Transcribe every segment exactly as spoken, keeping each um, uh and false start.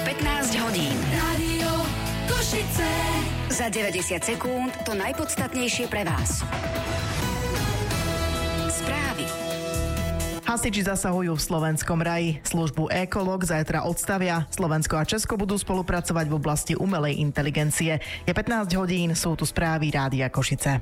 pätnásť hodín. Rádio Košice. Za deväťdesiat sekúnd to najpodstatnejšie pre vás. Správy. Hasiči zasahujú v slovenskom raji. Službu Ekolog zajtra odstavia. Slovensko a Česko budú spolupracovať v oblasti umelej inteligencie. Je pätnásť hodín, sú tu správy Rádia Košice.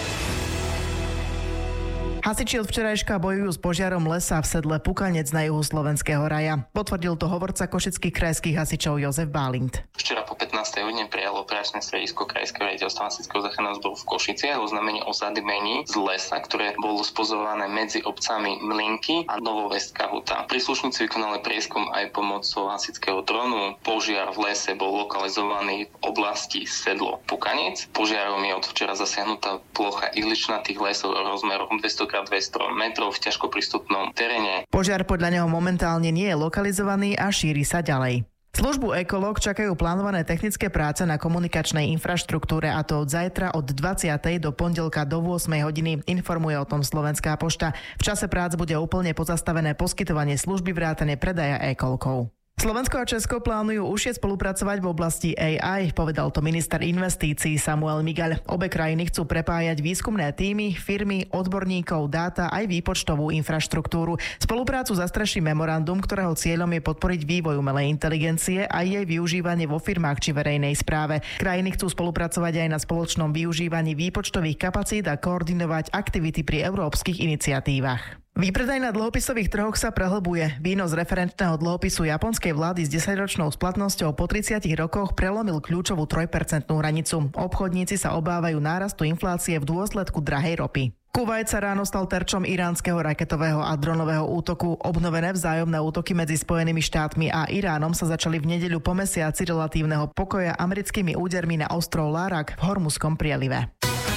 Hasiči od včerajška bojujú s požiarom lesa v sedle Pukanec na juhu slovenského raja. Potvrdil to hovorca košických krajských hasičov Jozef Bálint. Včera po pätnástej hodine prijalo operačné stredisko Krajského riaditeľstva hasičského záchranného zboru v Košiciach oznámenie o zadymení z lesa, ktoré bolo spozorované medzi obcami Mlinky a Novovestská Huta. Príslušníci vykonali prieskum aj pomocou hasičského dronu. Požiar v lese bol lokalizovaný v oblasti sedlo Pukanec. Požiarom je od včera zasiahnutá plocha ihličnatých lesov rozmerom dvesto krát dvesto metrov v ťažko prístupnom teréne. Požiar podľa neho momentálne nie je lokalizovaný a šíri sa ďalej. Službu Ekolog čakajú plánované technické práce na komunikačnej infraštruktúre, a to od zajtra od dvadsiatej do pondelka do ôsmej hodiny, informuje o tom Slovenská pošta. V čase prác bude úplne pozastavené poskytovanie služby vrátane predaja e-kolkov. Slovensko a Česko plánujú užšie spolupracovať v oblasti á í, povedal to minister investícií Samuel Migaľ. Obe krajiny chcú prepájať výskumné tímy, firmy, odborníkov, dáta aj výpočtovú infraštruktúru. Spoluprácu zastreší memorandum, ktorého cieľom je podporiť vývoj umelej inteligencie a jej využívanie vo firmách či verejnej správe. Krajiny chcú spolupracovať aj na spoločnom využívaní výpočtových kapacít a koordinovať aktivity pri európskych iniciatívach. Výpredaj na dlhopisových trhoch sa prehlbuje. Výnos referenčného dlhopisu japonskej vlády s desaťročnou splatnosťou po tridsiatich rokoch prelomil kľúčovú trojpercentnú hranicu. Obchodníci sa obávajú nárastu inflácie v dôsledku drahej ropy. Kuvajt sa ráno stal terčom iránskeho raketového a dronového útoku. Obnovené vzájomné útoky medzi Spojenými štátmi a Iránom sa začali v nedeľu po mesiaci relatívneho pokoja americkými údermi na ostrov Larak v Hormuzskom prielive.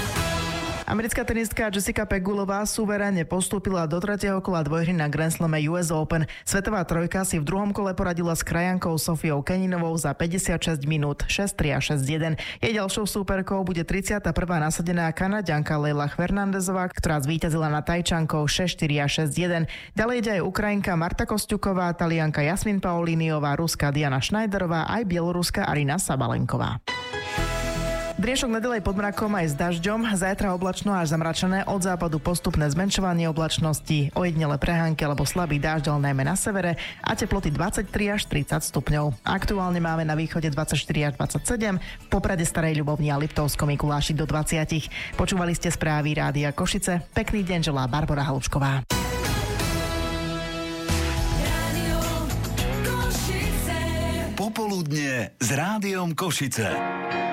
Americká tenistka Jessica Pegulová suverénne postúpila do tretieho kola dvojhry na Grand Slame ú es Open. Svetová trojka si v druhom kole poradila s krajankou Sofiou Keninovou za päťdesiatšesť minút, šesť tri a šesť jeden. Jej ďalšou súperkou bude tridsiata prvá nasadená Kanaďanka Leila Fernandezová, ktorá zvíťazila nad Tajčankou šesť štyri a šesť jeden. Ďalej ide aj Ukrajinka Marta Kosťuková, Talianka Jasmin Paulíniová, Ruská Diana Schneiderová aj Bieloruská Arina Sabalenková. Driešok naďalej pod mrakom aj s dažďom, zajtra oblačno až zamračené, od západu postupné zmenšovanie oblačnosti, ojedinele prehánky alebo slabý dážď, ale najmä na severe, a teploty dvadsaťtri až tridsať stupňov. Aktuálne máme na východe dvadsaťštyri až dvadsaťsedem, v Poprade, Starej Ľubovni a Liptovskom Mikuláši do dvadsať. Počúvali ste správy Rádia Košice. Pekný deň želá Barbora Halušková. Popoludne s Rádiom Košice.